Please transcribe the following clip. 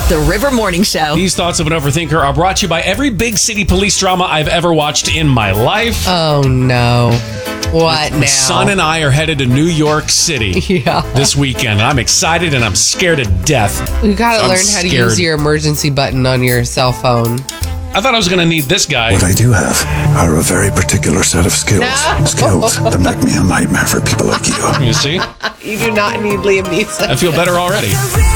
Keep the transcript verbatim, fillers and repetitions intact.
The River Morning Show. These thoughts of an overthinker are brought to you by every big city police drama I've ever watched in my life. Oh, no. What My now? son and I are headed to New York City Yeah. this weekend. I'm excited and I'm scared to death. You got to I'm learn how to scared. use your emergency button on your cell phone. I thought I was going to need this guy. What I do have are a very particular set of skills. No. Skills that make me a nightmare for people like you. You see? You do not need Liam Neeson. I feel better already.